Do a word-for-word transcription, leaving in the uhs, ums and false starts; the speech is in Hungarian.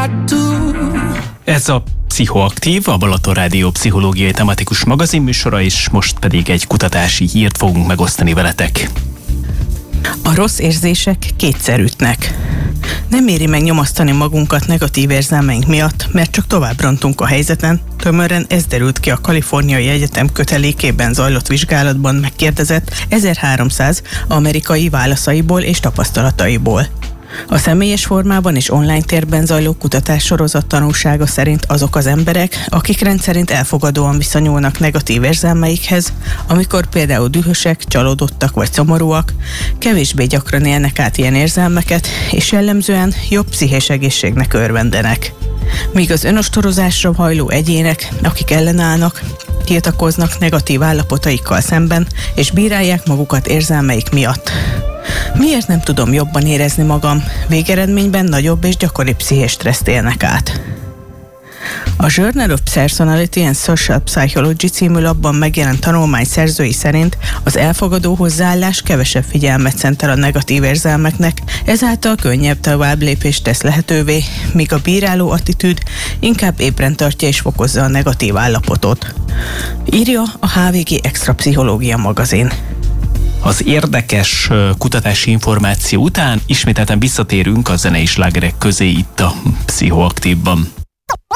Ez a Pszichoaktív, a Balaton Rádió pszichológiai tematikus magazinműsora, és most pedig egy kutatási hírt fogunk megosztani veletek. A rossz érzések kétszer ütnek. Nem éri meg nyomasztani magunkat negatív érzelmeink miatt, mert csak tovább rontunk a helyzeten. Tömören ez derült ki a Kaliforniai Egyetem kötelékében zajlott vizsgálatban megkérdezett ezerháromszáz amerikai válaszaiból és tapasztalataiból. A személyes formában és online térben zajló kutatássorozat tanulsága szerint azok az emberek, akik rendszerint elfogadóan viszonyulnak negatív érzelmeikhez, amikor például dühösek, csalódottak vagy szomorúak, kevésbé gyakran élnek át ilyen érzelmeket, és jellemzően jobb pszichés egészségnek örvendenek. Míg az önostorozásra hajló egyének, akik ellenállnak, tiltakoznak negatív állapotaikkal szemben, és bírálják magukat érzelmeik miatt. Miért nem tudom jobban érezni magam? Végeredményben nagyobb és gyakoribb pszichés stresszt élnek át. A Journal of Personality and Social Psychology című labban megjelent tanulmány szerzői szerint az elfogadó hozzáállás kevesebb figyelmet szentel a negatív érzelmeknek, ezáltal könnyebb továbblépést tesz lehetővé, míg a bíráló attitűd inkább ébren tartja és fokozza a negatív állapotot. Írja a há vé gé Extra Pszichológia magazin. Az érdekes kutatási információ után ismételten visszatérünk a zenei slágerek közé itt a Pszichoaktívban.